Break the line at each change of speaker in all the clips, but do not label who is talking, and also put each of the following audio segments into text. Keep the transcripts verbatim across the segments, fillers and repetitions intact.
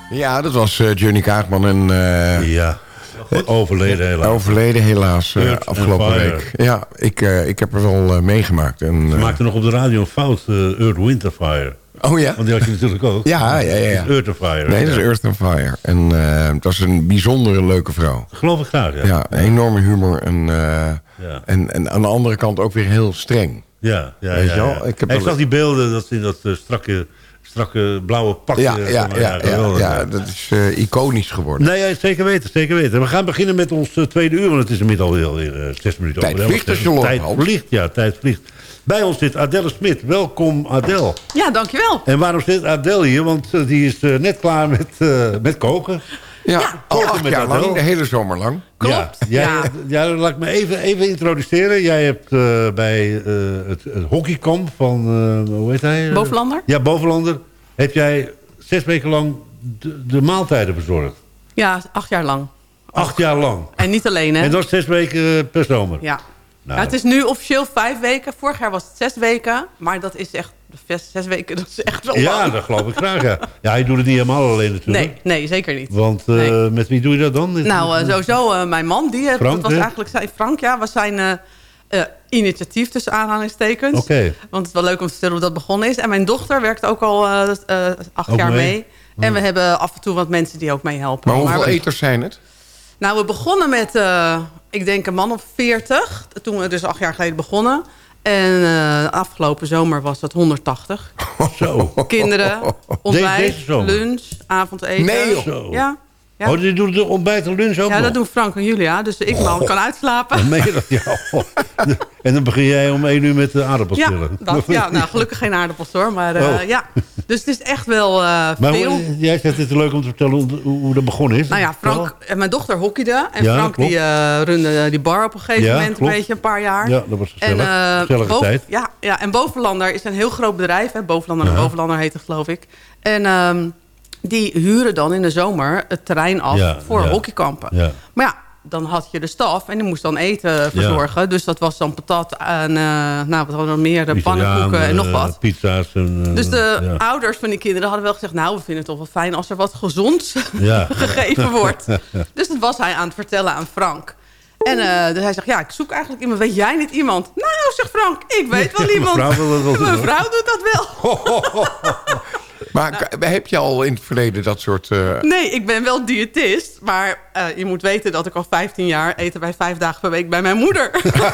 Ja, dat was uh, Johnny Kaagman en... Uh,
ja, overleden helaas.
Overleden helaas uh, afgelopen week. Ja, ik, uh, ik heb er wel uh, meegemaakt. En, uh,
Ze maakte nog op de radio een fout, uh, Earth, Wind and Fire.
Oh ja?
Want die had je natuurlijk ook.
Ja, ja, ja. ja.
Earth and Fire.
Nee, dat is Earth and Fire. En uh, dat was een bijzondere leuke vrouw.
Geloof ik graag, ja.
Ja, enorme humor. En, uh,
ja.
en, en aan de andere kant ook weer heel streng.
Ja, ja,
Weet
ja.
je wel?
ja.
Ik, heb
ik
wel...
zag die beelden dat ze in dat uh, strakke, strakke blauwe pakje...
Ja, ja, ja, ja, ja, ja, dat is uh, iconisch geworden.
Nee, ja, zeker weten, zeker weten. We gaan beginnen met ons uh, tweede uur, want het is inmiddels alweer uh, zes minuten
tijd
over.
Vliegt als je loopt,
tijd vliegt, ja, tijd vliegt. Bij ons zit Adelle Smit. Welkom, Adelle.
Ja, dankjewel.
En waarom zit Adelle hier? Want uh, die is uh, net klaar met, uh, met koken.
Ja,
ja.
al acht jaar lang, de hele zomer lang.
Klopt.
Ja, jij,
ja.
ja, laat ik me even, even introduceren. Jij hebt uh, bij uh, het, het hockeykamp van, uh, hoe heet hij?
Bovenlander?
Ja, Bovenlander. Heb jij zes weken lang de, de maaltijden verzorgd?
Ja, acht jaar lang.
Acht jaar lang.
En niet alleen, hè?
En dat is zes weken per zomer?
Ja.
Nou.
Ja, het is nu officieel vijf weken. Vorig jaar was het zes weken. Maar dat is echt... Zes weken, dat is echt wel lang.
Ja, dat geloof ik graag, ja. Ja, je doet het niet helemaal alleen natuurlijk.
Nee, nee zeker niet.
Want uh, nee. met wie doe je dat dan?
Nou, uh, sowieso uh, mijn man. Die,
Frank,
dat was
hè?
eigenlijk zijn, Frank, ja, was zijn uh, uh, initiatief tussen aanhalingstekens.
Oké. Okay.
Want het is wel leuk om te vertellen hoe dat begonnen is. En mijn dochter werkt ook al uh, uh, acht ook jaar mee. mee. En
hmm.
we hebben af en toe wat mensen die ook meehelpen.
Maar hoeveel
maar we,
eters zijn het?
Nou, we begonnen met, uh, ik denk een man of veertig. Toen we dus acht jaar geleden begonnen. En uh, afgelopen zomer was dat honderdtachtig.
Zo.
Kinderen, ontbijt, lunch, avondeten.
Nee,
joh.
Ja.
Ja. Oh, die doen de ontbijt en lunch ook
Ja,
nog?
dat doen Frank en Julia. Dus ik mal kan uitslapen.
Dan meen je dat, ja. En dan begin jij om één uur met de aardappelschillen.
Ja, dat, ja, nou gelukkig geen aardappels hoor. Maar uh, oh. ja. Dus het is echt wel uh,
maar
veel.
Hoe, jij zegt het is leuk om te vertellen hoe, hoe dat begonnen is.
Nou ja, Frank en mijn dochter hockeyde. En
ja,
Frank die uh, runde die bar op een gegeven
ja,
moment
klopt.
een beetje een paar jaar.
Ja, dat was gezellig.
En, uh,
gezellige
boven,
tijd.
Ja, ja, en Bovenlander is een heel groot bedrijf. Hè. Bovenlander en uh-huh. Bovenlander heet het geloof ik. En um, die huren dan in de zomer het terrein af ja, voor ja. hockeykampen. Ja. Maar ja, dan had je de staf en die moest dan eten verzorgen. Ja. Dus dat was dan patat en uh, nou, wat hadden we nog meer, de pannenkoeken en nog wat.
Pizza's. En, uh,
dus de
ja.
ouders van die kinderen hadden wel gezegd... nou, we vinden het toch wel fijn als er wat gezonds
ja.
gegeven wordt. Dus dat was hij aan het vertellen aan Frank. En uh, dus hij zegt, ja, ik zoek eigenlijk iemand. Weet jij niet iemand? Nou, zegt Frank, ik weet wel iemand.
Mijn vrouw, wil dat wel
Mijn vrouw doet dat wel.
Maar nou, heb je al in het verleden dat soort... Uh...
Nee, ik ben wel diëtist. Maar uh, je moet weten dat ik al vijftien jaar... eten wij vijf dagen per week bij mijn moeder.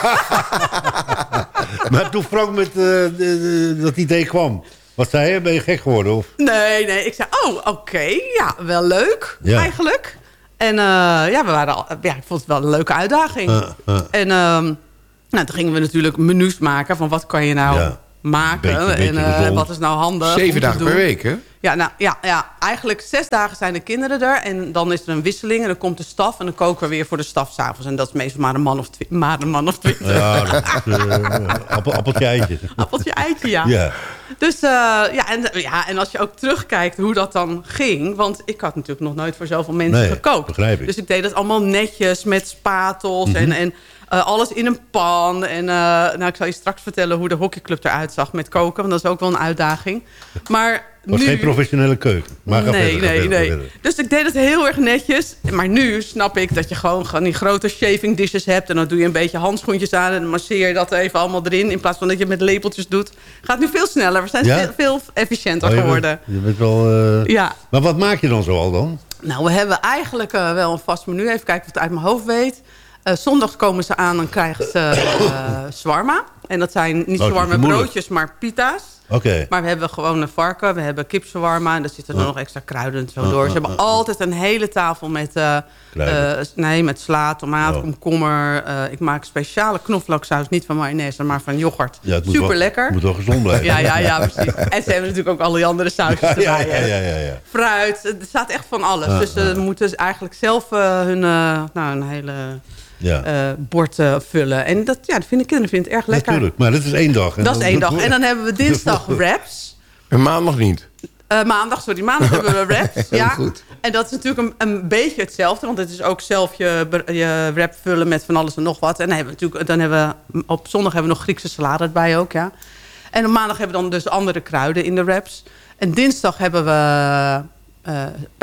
Maar toen Frank met uh, de, de, dat idee kwam... Wat zei je? Ben je gek geworden? Of?
Nee, nee. Ik zei, oh, oké. Okay, ja, wel leuk
ja.
eigenlijk. En uh, ja, we waren al, ja, ik vond het wel een leuke uitdaging. Uh, uh. En um, nou, toen gingen we natuurlijk menus maken... van wat kan je nou... Ja. maken. Beetje, beetje en uh, wat is nou handig?
Zeven dagen per week, hè?
Ja, nou, ja, ja, eigenlijk zes dagen zijn de kinderen er. En dan is er een wisseling. En dan komt de staf. En dan koken we weer voor de staf s'avonds. En dat is meestal maar een man of, twi- maar een man of twintig.
Ja, dat is, uh, appel, appeltje eitje.
Appeltje eitje, ja.
ja.
Dus uh, ja en, ja, en als je ook terugkijkt hoe dat dan ging. Want ik had natuurlijk nog nooit voor zoveel mensen
nee,
gekookt.
Begrijp ik.
Dus ik deed dat allemaal netjes met spatels. Mm-hmm. En... en Uh, alles in een pan. En uh, nou, ik zal je straks vertellen hoe de hockeyclub eruit zag met koken. Want dat is ook wel een uitdaging. Maar
was
nu...
geen professionele keuken. Maar
nee,
verder,
nee,
verder,
nee.
verder.
Dus ik deed het heel erg netjes. Maar nu snap ik dat je gewoon, gewoon die grote shaving dishes hebt. En dan doe je een beetje handschoentjes aan. En dan masseer je dat even allemaal erin. In plaats van dat je het met lepeltjes doet. Gaat nu veel sneller. We zijn ja? veel, veel efficiënter
oh, je
geworden.
Bent, je bent wel... Uh...
Ja.
Maar wat maak je dan zoal dan?
Nou, we hebben eigenlijk uh, wel een vast menu. Even kijken of ik het uit mijn hoofd weet. Uh, zondags komen ze aan, dan krijgen ze uh, shawarma. En dat zijn niet
oh,
shawarma broodjes, maar pita's.
Okay.
Maar we hebben gewoon een varken, we hebben kipshawarma... en daar zitten er oh. nog extra kruiden en zo oh, door. Ze oh, hebben oh, altijd een hele tafel met, uh, uh, nee, met sla, tomaat, oh. komkommer. Uh, ik maak speciale knoflooksaus, niet van mayonaise, maar van yoghurt.
Ja,
super wel, lekker.
Het moet wel gezond blijven.
Ja, ja, ja, precies. En ze hebben natuurlijk ook al die andere sausjes erbij.
Ja, ja, ja, ja, ja.
Fruit, er staat echt van alles. Ah, dus ze ah. moeten eigenlijk zelf uh, hun uh, nou, een hele... Ja. Uh, bord uh, vullen. En dat, ja, dat vinden kinderen vinden het erg lekker.
Natuurlijk, maar dat is één dag.
En dat is één dag. En dan hebben we dinsdag wraps.
En maandag niet?
Uh, maandag, sorry. Maandag hebben we wraps.
Heel
ja.
goed.
En dat is natuurlijk een, een beetje hetzelfde. Want het is ook zelf je, je wrap vullen met van alles en nog wat. En dan hebben we natuurlijk, dan hebben we, op zondag hebben we nog Griekse salade erbij ook. Ja. En op maandag hebben we dan dus andere kruiden in de wraps. En dinsdag hebben we... Uh,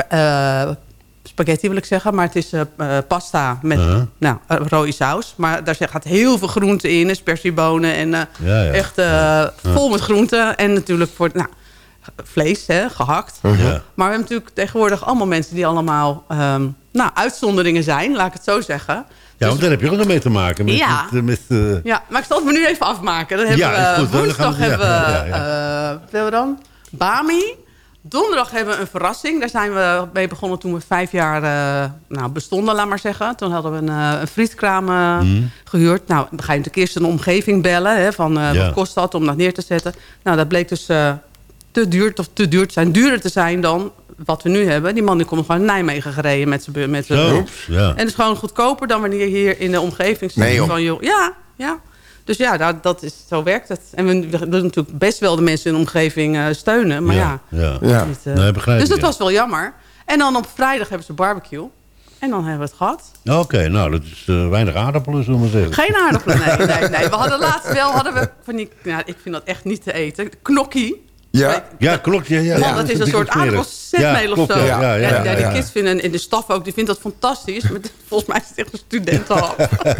uh, spaghetti wil ik zeggen, maar het is uh, uh, pasta met uh-huh. nou, uh, rode saus. Maar daar gaat heel veel groente in, aspergebonen en uh, ja, ja. echt uh, ja. vol met groenten. En natuurlijk voor nou, vlees, hè, gehakt. Uh-huh. Maar we hebben natuurlijk tegenwoordig allemaal mensen die allemaal um, nou, uitzonderingen zijn, laat ik het zo zeggen.
Ja, dus, want daar heb je ook nog mee te maken. Met,
ja.
met, met, uh...
ja, maar ik zal het me nu even afmaken. Dan hebben ja, we, goed, woensdag we, hebben we, ja, ja, ja. Uh, wat hebben we dan? Bami. Donderdag hebben we een verrassing. Daar zijn we mee begonnen toen we vijf jaar uh, nou, bestonden, laat maar zeggen. Toen hadden we een, uh, een frietkraam uh, mm. gehuurd. Nou, dan ga je natuurlijk eerst een omgeving bellen. Hè, van uh, ja. wat kost dat om dat neer te zetten. Nou, dat bleek dus uh, te duur, of te duur te zijn. Duurder te zijn dan wat we nu hebben. Die man die komt gewoon in Nijmegen gereden met zijn met
zo, ja.
En het is gewoon goedkoper dan wanneer je hier in de omgeving zit.
Nee,
van, joh, ja, ja. Dus ja, dat, dat is, zo werkt het. En we willen natuurlijk best wel de mensen in de omgeving uh, steunen. Maar ja,
ja. ja.
Niet, uh,
nee, begrijp
dus dat
ja.
was wel jammer. En dan op vrijdag hebben ze barbecue. En dan hebben we het gehad.
Oké, okay, nou, dat is uh, weinig aardappelen, zullen we maar zeggen.
Geen aardappelen, nee. nee, nee. We hadden laatst wel, hadden we van die, nou, ik vind dat echt niet te eten. Knokkie.
Ja, ja klopt. Ja, ja,
man, ja, dat is een soort aardappelzetmeel ja, of zo.
Ja, ja, ja, ja,
ja, die
ja.
kids vinden, en de staf ook, die vindt dat fantastisch. Maar volgens mij is het echt een studentenhap.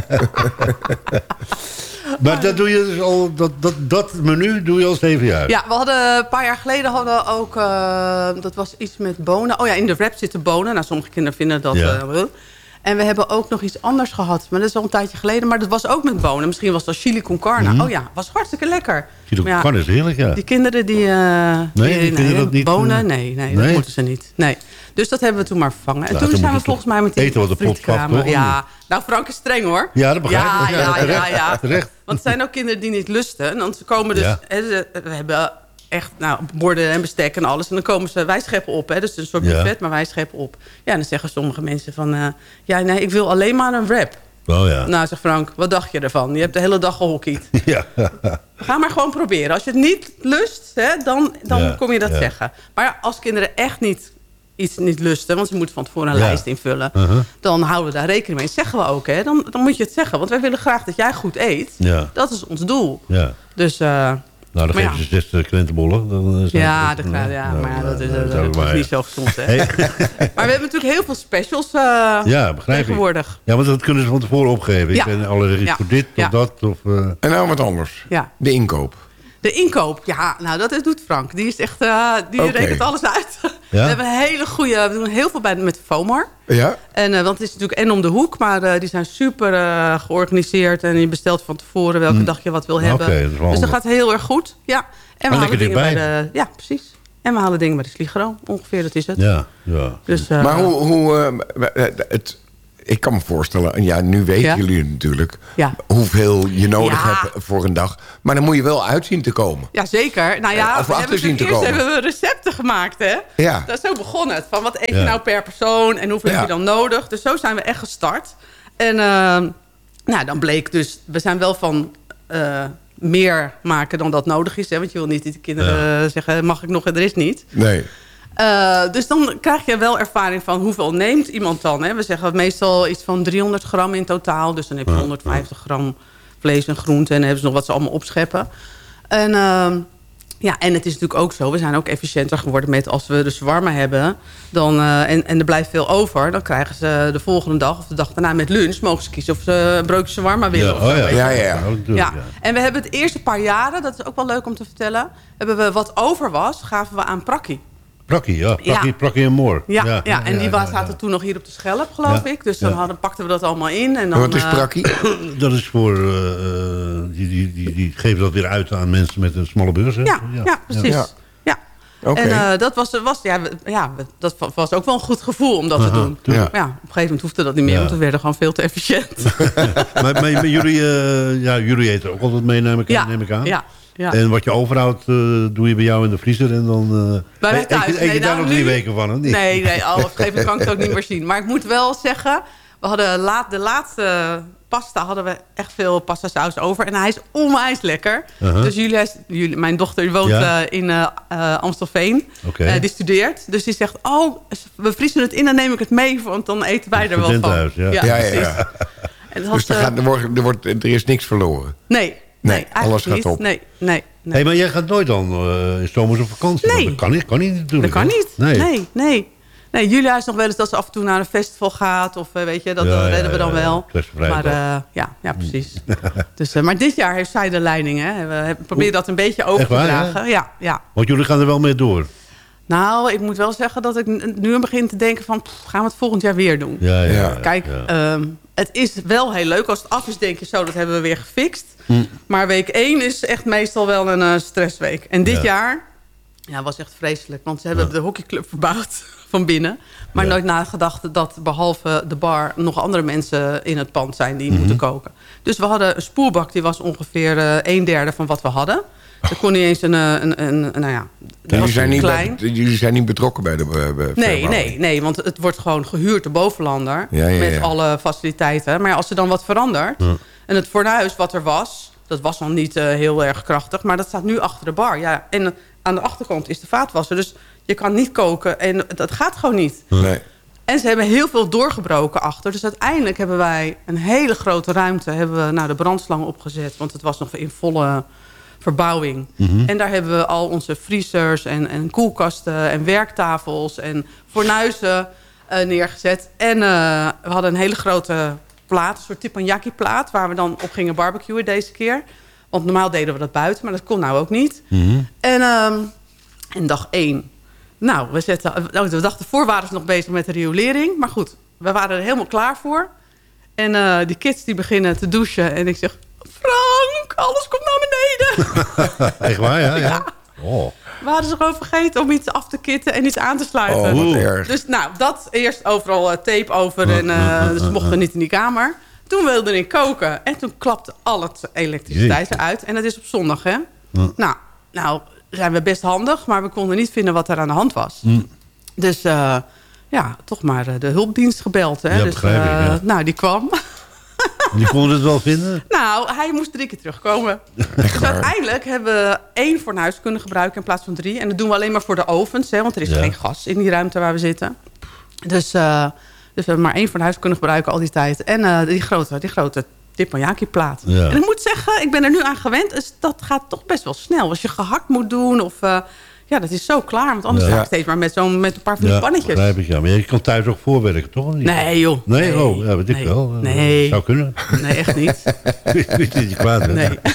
Maar dat doe je dus al, dat, dat, dat menu doe je al zeven jaar?
Ja, we hadden een paar jaar geleden hadden we ook, uh, dat was iets met bonen. Oh ja, in de wrap zitten bonen. Nou, sommige kinderen vinden dat... Ja. Uh, en we hebben ook nog iets anders gehad. Maar dat is al een tijdje geleden. Maar dat was ook met bonen. Misschien was dat chili con carne. Mm-hmm. Oh ja, was hartstikke lekker.
Chili con carne is heerlijk, ja.
Die kinderen die... Uh,
nee, die
die nee,
dat niet...
Bonen, uh, nee, nee, nee, dat moeten ze niet. Nee. Dus dat hebben we toen maar vervangen. En ja, toen zijn we volgens mij met die
eten wat de
frietkramen. Ja, nou Frank is streng hoor.
Ja, dat begrijp ik.
Ja, ja, ja,
terecht,
ja, ja.
terecht.
Want het zijn ook kinderen die niet lusten. Want ze komen dus... Ja. Hè, ze, we hebben echt nou, borden en bestek en alles. En dan komen ze, wij scheppen op. Hè, dus het is een soort buffet, ja. maar wij scheppen op. Ja, en dan zeggen sommige mensen van... Uh, ja, nee, ik wil alleen maar een wrap.
Oh ja.
Nou, zegt Frank, wat dacht je ervan? Je hebt de hele dag gehockeyd.
Ja.
Ga maar gewoon proberen. Als je het niet lust, hè, dan, dan ja. kom je dat ja. zeggen. Maar ja, als kinderen echt niet iets niet lusten... want ze moeten van tevoren een ja. lijst invullen... Uh-huh. dan houden we daar rekening mee. Zeggen we ook, hè. Dan, dan moet je het zeggen. Want wij willen graag dat jij goed eet. Ja. Dat is ons doel.
Ja.
Dus... Uh,
Nou, dan geven ze zes krentenbollen. Dan is
ja, dat, ja, ja, maar ja, dat is, dat is, dat is niet zo gezond. Hè? Hey. Maar we hebben natuurlijk heel veel specials uh, ja, begrijp tegenwoordig.
Ik. Ja, want dat kunnen ze van tevoren opgeven. Ja. Ik ben allergisch ja. voor dit of ja. dat. Of, uh...
En nou wat anders.
Ja.
De inkoop.
De inkoop, ja, nou dat doet Frank. Die is echt, uh, die okay. rekent alles uit. Ja? We hebben een hele goede, we doen heel veel bij met Vomar.
Ja.
En, uh, want het is natuurlijk en om de hoek, maar uh, die zijn super uh, georganiseerd. En je bestelt van tevoren welke mm. dag je wat wil hebben.
Okay, dat
dus dat gaat heel erg goed. Ja. En we
oh,
halen dingen
bij
de, ja, precies. En we halen dingen bij de Sligero, ongeveer, dat is het.
Ja, ja.
Dus, uh,
maar hoe, hoe uh, het... Ik kan me voorstellen, en ja, nu weten ja. jullie natuurlijk... Ja. hoeveel je nodig ja. hebt voor een dag. Maar dan moet je wel uitzien te komen.
Ja, zeker. Nou ja,
of
we hebben
zien te
eerst
komen.
hebben we recepten gemaakt, hè?
Ja.
Dat is zo begonnen het. Van wat eet je ja. nou per persoon en hoeveel ja. heb je dan nodig? Dus zo zijn we echt gestart. En uh, nou, dan bleek dus... We zijn wel van... Uh, meer maken dan dat nodig is. Hè? Want je wil niet dat de kinderen ja. zeggen... mag ik nog en er is niet.
Nee.
Uh, dus dan krijg je wel ervaring van hoeveel neemt iemand dan. Hè? We zeggen meestal iets van driehonderd gram in totaal. Dus dan heb je honderdvijftig gram vlees en groente. En dan hebben ze nog wat ze allemaal opscheppen. En, uh, ja, en het is natuurlijk ook zo. We zijn ook efficiënter geworden met als we de shawarma hebben. Dan, uh, en, en er blijft veel over. Dan krijgen ze de volgende dag of de dag daarna met lunch... mogen ze kiezen of ze een broodje shawarma willen.
Ja, oh ja.
Ja, ja, ja.
ja. En we hebben het eerste paar jaren... dat is ook wel leuk om te vertellen... hebben we wat over was, gaven we aan Prakkie.
Prakkie, ja. Prakkie, ja. Prakkie en Moor.
Ja, ja, ja, en die ja, ja, zaten ja. toen nog hier op de Schelp, geloof ja. ik. Dus dan ja. hadden, pakten we dat allemaal in. En dan,
wat is Prakkie?
Dat is voor... Uh, die, die, die, die geven dat weer uit aan mensen met een smalle beurs. Hè?
Ja, ja. ja, precies. Ja. Ja. Okay. En uh, dat, was, was, ja, ja, dat was ook wel een goed gevoel om dat uh-huh, te doen. Ja. Ja, op een gegeven moment hoefde dat niet meer, ja. want we werden gewoon veel te efficiënt.
maar, maar, maar jullie, uh, ja, jullie eten ook altijd mee, neem ik,
ja.
neem ik aan.
Ja. Ja.
En wat je overhoudt, uh, doe je bij jou in de vriezer en dan... Uh,
bij mij thuis.
Eet, eet
nee,
je daar nog drie
nu...
weken van, hè? Nee,
nee, nee al, op een gegeven moment kan ik het ook niet meer zien. Maar ik moet wel zeggen, we hadden laat, de laatste pasta hadden we echt veel pasta saus over. En hij is onwijs lekker. Uh-huh. Dus jullie, jullie, mijn dochter woont ja. uh, in uh, uh, Amstelveen. Okay. Uh, die studeert. Dus die zegt, oh, we vriezen het in, dan neem ik het mee. Want dan eten wij er wel van.
Ja, ja,
ja. ja, ja.
En
dus er, gaat, er, wordt, er, wordt, er is niks verloren?
Nee.
Nee,
nee
alles gaat
niet.
op.
Nee, nee, nee.
Hey, maar jij gaat nooit dan uh, in zomers op vakantie?
Nee.
Dat kan niet, kan niet natuurlijk.
Dat kan niet. Nee, nee. nee. Nee, Julia is nog wel eens dat ze af en toe naar een festival gaat. Of weet je, dat, ja, dat redden ja, we dan ja, wel.
Ja,
maar uh, ja, ja, precies. dus, uh, maar dit jaar heeft zij de leiding. Hè. We proberen dat een beetje over te dragen. Ja, ja.
Want jullie gaan er wel mee door.
Nou, ik moet wel zeggen dat ik nu begin te denken van... Pff, gaan we het volgend jaar weer doen?
Ja, ja, ja.
Kijk, ja. Um, het is wel heel leuk. Als het af is, denk je zo, dat hebben we weer gefixt. Mm. Maar week één is echt meestal wel een uh, stressweek. En dit ja. jaar ja, was echt vreselijk. Want ze hebben ja. de hockeyclub verbouwd van binnen. Maar ja. nooit nagedacht dat behalve de bar... nog andere mensen in het pand zijn die mm-hmm. moeten koken. Dus we hadden een spoelbak, die was ongeveer uh, een derde van wat we hadden. Er kon niet eens een... een, een, een nou ja,
jullie, zijn niet bij, jullie zijn niet betrokken bij de bij
nee, nee, nee, want het wordt gewoon gehuurd, de bovenlander. Ja, ja, ja. Met alle faciliteiten. Maar ja, als er dan wat verandert... Ja. En het fornuis wat er was... dat was nog niet uh, heel erg krachtig... maar dat staat nu achter de bar. Ja, en uh, aan de achterkant is de vaatwasser. Dus je kan niet koken en dat gaat gewoon niet.
Nee.
En ze hebben heel veel doorgebroken achter. Dus uiteindelijk hebben wij een hele grote ruimte... hebben we nou, de brandslang opgezet. Want het was nog in volle... verbouwing. Mm-hmm. En daar hebben we al onze vriezers en, en koelkasten en werktafels en fornuizen uh, neergezet. En uh, we hadden een hele grote plaat, een soort teppanyaki plaat... waar we dan op gingen barbecuen deze keer. Want normaal deden we dat buiten, maar dat kon nou ook niet.
Mm-hmm.
En, um, en dag één. Nou, we, zetten, we dachten voor waren ze nog bezig met de riolering. Maar goed, we waren er helemaal klaar voor. En uh, die kids die beginnen te douchen en ik zeg... Frank, alles komt naar beneden.
Echt waar, ja? ja. ja. Oh.
We hadden ze gewoon vergeten om iets af te kitten en iets aan te sluiten.
Oh, wat erg.
Dus nou, dat eerst overal uh, tape over. En, uh, dus we mochten niet in die kamer. Toen wilde ik koken. En toen klapte al het elektriciteit eruit. En dat is op zondag, hè?
Ja.
Nou, nou, zijn we best handig. Maar we konden niet vinden wat er aan de hand was.
Mm.
Dus uh, ja, toch maar de hulpdienst gebeld. Hè?
Ja,
dus,
begrijp ik, ja.
uh, nou, die kwam...
Die konden het wel vinden?
Nou, hij moest drie keer terugkomen. Dus uiteindelijk hebben we één fornuis kunnen gebruiken in plaats van drie. En dat doen we alleen maar voor de ovens, hè, want er is ja. geen gas in die ruimte waar we zitten. Dus, uh, dus we hebben maar één fornuis kunnen gebruiken al die tijd. En uh, die grote, die grote teppanyaki plaat.
Ja.
En ik moet zeggen, ik ben er nu aan gewend. Dus dat gaat toch best wel snel. Als je gehakt moet doen of... Uh, ja, dat is zo klaar. Want anders
ja.
ga ik steeds maar met, zo'n met een paar van die
ja,
pannetjes.
Begrijp ik, ja. Maar je kan thuis ook voorwerken, toch? Niet?
Nee, joh.
Nee?
nee.
Oh, ja, weet ik
nee.
wel.
Nee.
Zou kunnen.
Nee, echt niet.
Weet je dat je kwaad bent?
Nee.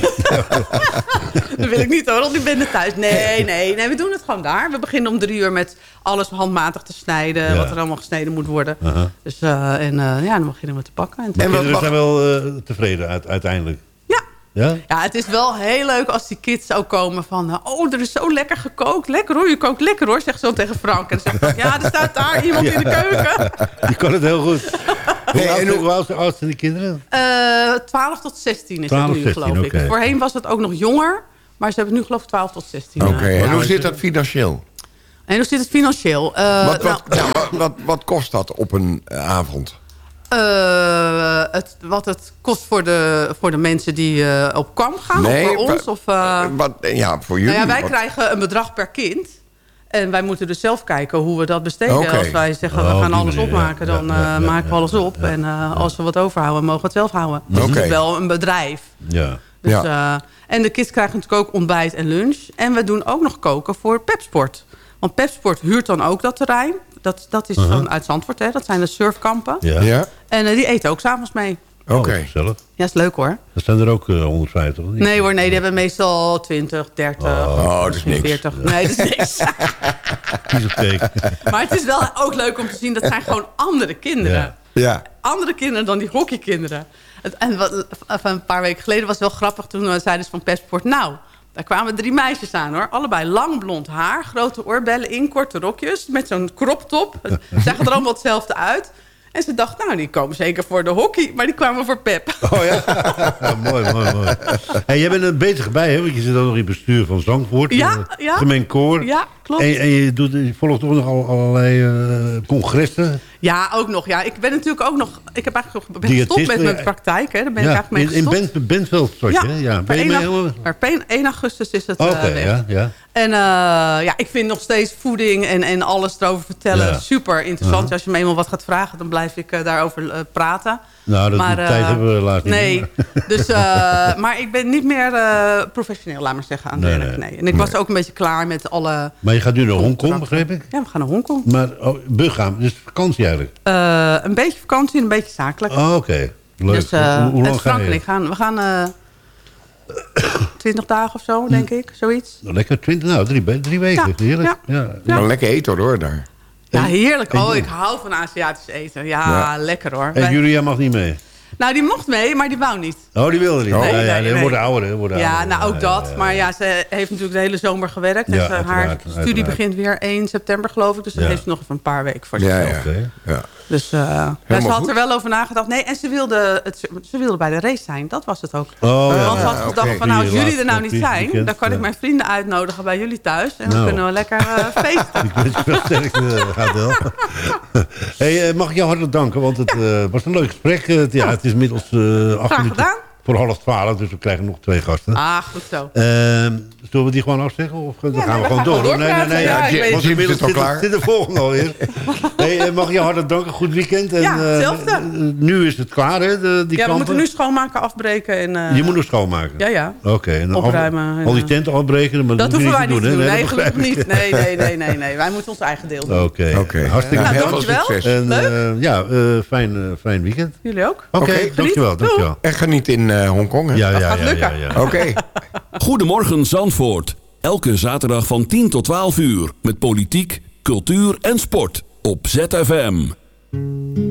Dat wil ik niet hoor, want ik ben er thuis. Nee, nee, nee, we doen het gewoon daar. We beginnen om drie uur met alles handmatig te snijden. Ja. Wat er allemaal gesneden moet worden.
Uh-huh.
Dus, uh, en uh, ja, dan beginnen we te pakken. En
de kinderen zijn wel uh, tevreden uit, uiteindelijk. Ja?
Ja, het is wel heel leuk als die kids ook komen van... oh, er is zo lekker gekookt. Lekker hoor, je kookt lekker hoor, zegt zo tegen Frank. En dan zegt ja, er staat daar iemand ja. in de keuken.
Die kan het heel goed. Hoe oud, hoe oud, hoe oud zijn die kinderen?
Uh, twaalf tot zestien is twaalf, het nu, zestien, geloof ik. Okay. Voorheen was het ook nog jonger. Maar ze hebben nu geloof ik twaalf tot zestien.
Oké, okay. En hoe zit dat financieel?
En hoe zit het financieel? Uh,
wat, wat, nou, wat, wat, wat kost dat op een avond?
Uh, het, wat het kost voor de, voor de mensen die uh, op kamp gaan? Nee, of voor ons? Of, uh,
wat, ja, voor jullie.
Nou ja, wij
wat?
krijgen een bedrag per kind. En wij moeten dus zelf kijken hoe we dat besteden. Okay. Als wij zeggen, we
oh,
gaan alles
manier,
opmaken, ja. dan uh, ja, ja, maken we alles ja, op. Ja, en uh, ja. als we wat overhouden, mogen we het zelf houden. Dus okay. het is wel een bedrijf.
Ja.
Dus,
ja.
uh, en de kids krijgen natuurlijk ook ontbijt en lunch. En we doen ook nog koken voor Pepsport. Want Pepsport huurt dan ook dat terrein. Dat, dat is uh-huh. uit Zandvoort, hè? Dat zijn de surfkampen.
Ja. Ja.
En uh, die eten ook s'avonds mee.
Oké. Okay. Oh,
ja, is leuk hoor.
Dat zijn er ook uh, honderdvijftig? Niet?
Nee hoor, nee, die hebben meestal twintig, dertig,
oh, dat is niks.
veertig. Nee, dat is niks. Maar het is wel ook leuk om te zien, dat zijn gewoon andere kinderen.
Ja. Ja.
Andere kinderen dan die hockeykinderen. En wat, een paar weken geleden was het wel grappig. Toen zeiden ze van Pepsport, nou... Daar kwamen drie meisjes aan hoor. Allebei lang blond haar, grote oorbellen in, korte rokjes. Met zo'n crop top. Ze zagen er allemaal hetzelfde uit. En ze dacht, nou, die komen zeker voor de hockey. Maar die kwamen voor Pep.
Oh ja, ja mooi, mooi, mooi. Hey, jij bent er bezig bij, hè? Want je zit ook nog in het bestuur van Zandvoort.
Ja, ja.
Gemeen koor.
Ja, klopt.
En, en je, doet, je volgt toch nog al, allerlei uh, congressen?
Ja, ook nog. Ja, ik ben natuurlijk ook nog... Ik heb eigenlijk nog ben gestopt met mijn praktijk. Hè. Daar ben ja, ik eigenlijk mee gestopt.
In, in Bentveld, ja,
hè?
Ja. Ben je mee helemaal...
Per één augustus is het
okay,
uh, weg.
Ja, ja.
En uh, ja, ik vind nog steeds voeding en, en alles erover vertellen ja. super interessant. Uh-huh. Als je me eenmaal wat gaat vragen, dan blijf ik uh, daarover uh, praten.
Nou, dat
maar,
uh, tijd hebben we laatst niet.
Nee, dus, uh, maar ik ben niet meer uh, professioneel, laat maar zeggen, aan het
nee,
werk.
Nee.
Nee. En ik was nee. ook een beetje klaar met alle...
Maar je gaat nu naar Hongkong, begreep ik?
Ja, we gaan naar Hongkong.
Maar oh, gaan, dus vakantie eigenlijk?
Uh, een beetje vakantie en een beetje zakelijk.
Oh, oké. Okay. Leuk.
Dus, uh,
hoe, hoe lang
Frank
ga je?
en ik gaan, we gaan uh, twintig dagen of zo, denk ik. Zoiets.
Nou, lekker twintig, nou, drie, drie weken.
Ja,
heerlijk.
Ja.
Ja.
Ja. Maar lekker eten hoor, daar.
Ja, heerlijk. Oh, ik hou van Aziatisch eten. Ja, ja. lekker hoor.
En
Wij...
Julia mag niet mee?
Nou, die mocht mee, maar die wou niet.
Oh, die wilde niet.
Nee,
ja,
nee,
ja, die
nee.
worden ouder. Hè, worden
ja,
ouder.
nou ook
ja,
dat.
Ja, ja.
Maar ja, ze heeft natuurlijk de hele zomer gewerkt.
Ja,
en ze, haar studie
uiteraard.
begint weer één september, geloof ik. Dus dan
ja.
heeft ze nog even een paar weken voor
ja,
zichzelf.
ja. Okay. Ja.
Dus uh, ja, ze had goed. er wel over nagedacht. Nee, en ze wilde, het, ze wilde bij de race zijn. Dat was het ook.
Oh, ja.
Want ze had gedacht
okay.
van, nou, als jullie er nou niet zijn...
weekend,
dan kan
ja.
ik mijn vrienden uitnodigen bij jullie thuis. En dan
nou.
kunnen we lekker uh, feesten.
Ik weet wel sterk, uh, gaat wel. Hey, uh, mag ik jou hartelijk danken, want het uh, was een leuk gesprek. Uh, ja, het is inmiddels uh, acht
Graag
minuten
gedaan.
voor half twaalf, dus we krijgen nog twee gasten.
Ah, goed zo.
Uh, zullen we die gewoon afzeggen? Of dan
Ja,
gaan
nee,
we gewoon door?
door
Nee, nee, nee.
ja,
Ja, want inmiddels
het al
zit,
klaar.
zit de volgende alweer. Hey, uh, mag ik jou hartelijk danken? Goed weekend. En,
Ja, hetzelfde.
Uh, nu is het klaar, hè? De, die
ja, we
kampen.
moeten nu schoonmaken, afbreken. En, uh,
je moet nog schoonmaken?
Ja, ja.
Oké. Okay, en
opruimen.
Al, al die tenten afbreken? Maar
dat
dat
hoeven wij niet te doen.
doen.
Nee,
nee,
gelukkig niet. Nee, nee, nee, nee, nee. Wij moeten ons eigen deel doen.
Oké. Okay.
Okay.
Hartstikke
nou,
heel
veel succes.
En,
Leuk.
Uh, ja, uh, fijn, uh, fijn weekend.
Jullie ook.
Oké, okay,
okay.
dankjewel. dankjewel.
En geniet in uh, Hongkong, hè?
Ja, ja,
dat gaat
ja,
lukken.
ja, ja.
Oké. Okay.
Goedemorgen Zandvoort. Elke zaterdag van tien tot twaalf uur. Met politiek, cultuur en sport. Op Z F M.